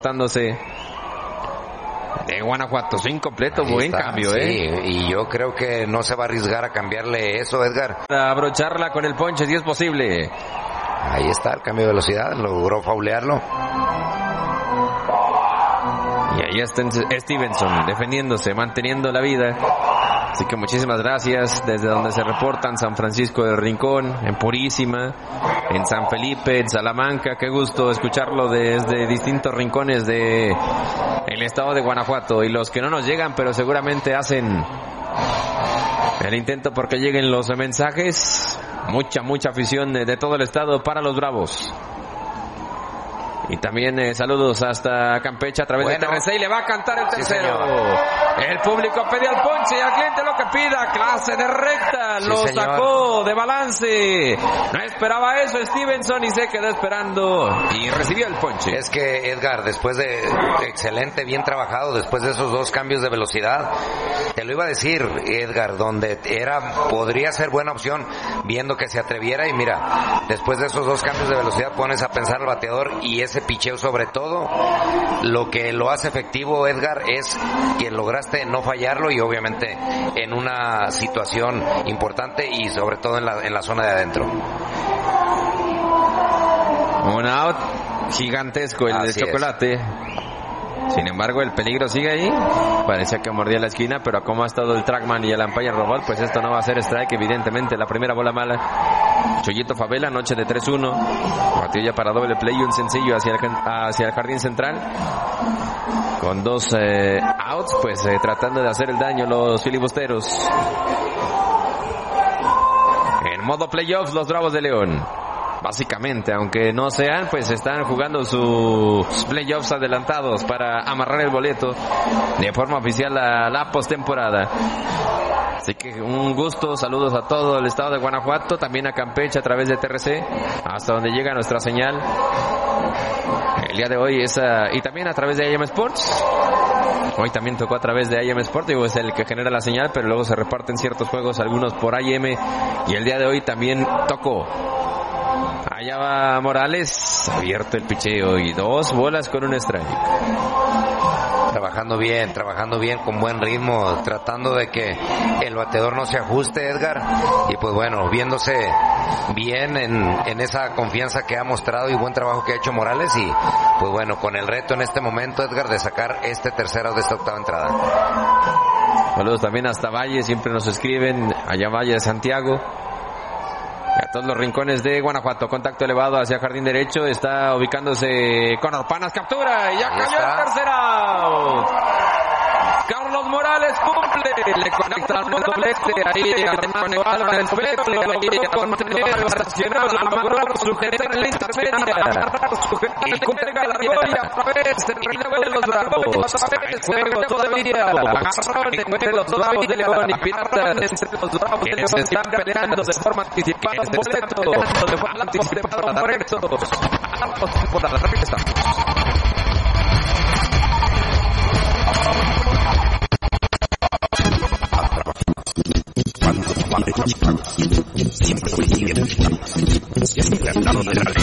Tratándose de Guanajuato, sin completo, buen cambio, sí, y yo creo que no se va a arriesgar a cambiarle eso, Edgar. Para abrocharla con el ponche, si es posible. Ahí está el cambio de velocidad, logró faulearlo. Y ahí está Stevenson defendiéndose, manteniendo la vida. Así que muchísimas gracias desde donde se reportan: San Francisco del Rincón, en Purísima, en San Felipe, en Salamanca. Qué gusto escucharlo desde distintos rincones de el estado de Guanajuato. Y los que no nos llegan, pero seguramente hacen el intento porque lleguen los mensajes. Mucha afición de todo el estado para los Bravos. Y también saludos hasta Campeche a través de TRC, y le va a cantar el tercero. Sí, el público pedía el ponche y al cliente lo que pida, clase de recta, sí, lo sacó de balance. No esperaba eso Stevenson y se quedó esperando y recibió el ponche. Es que Edgar, después de excelente, bien trabajado, después de esos dos cambios de velocidad, te lo iba a decir, Edgar, donde podría ser buena opción, viendo que se atreviera, y mira, después de esos dos cambios de velocidad pones a pensar al bateador, y ese picheo sobre todo, lo que lo hace efectivo, Edgar, es que lograste no fallarlo, y obviamente en una situación importante y sobre todo en la zona de adentro. Un out gigantesco el de Chocolate. Sin embargo, el peligro sigue ahí. Parecía que mordía la esquina, pero como ha estado el trackman y el umpire robot, pues esto no va a ser strike, evidentemente. La primera bola mala. Chollito Favela, noche de 3-1. Batilla para doble play y un sencillo hacia el jardín central. Con dos outs, pues tratando de hacer el daño los filibusteros. En modo playoffs, los Bravos de León. Básicamente, aunque no sean, pues están jugando sus playoffs adelantados para amarrar el boleto de forma oficial a la postemporada. Así que un gusto, saludos a todo el estado de Guanajuato, también a Campeche a través de TRC, hasta donde llega nuestra señal. El día de hoy y también a través de IM Sports. Hoy también tocó a través de IM Sports, digo, es el que genera la señal, pero luego se reparten ciertos juegos, algunos por IM, y el día de hoy también tocó. Allá va Morales, abierto el picheo y 2 bolas con un strike. Trabajando bien, con buen ritmo, tratando de que el bateador no se ajuste, Edgar, y pues bueno, viéndose bien en esa confianza que ha mostrado y buen trabajo que ha hecho Morales, y pues bueno, con el reto en este momento, Edgar, de sacar este tercero de esta octava entrada. Saludos también hasta Valle, siempre nos escriben, allá Valle de Santiago. A todos los rincones de Guanajuato, contacto elevado hacia jardín derecho, está ubicándose Conor Panas, captura y ya cayó el tercer out. Carlos Morales cumple, le conecta al doblete, ahí hermano Álvarez Beto, logró contener, estacionar, logró sujetar en la intermedia, y cumple Galarrión y a través del relevo de los Bravos, el juego todavía, agarrón entre los Bravos de León y Piratas, entre los Bravos de León se están peleando de forma anticipada un boleto, de forma anticipada correcto, por la regresa. Siempre fue libre. Siempre al lado de la ley.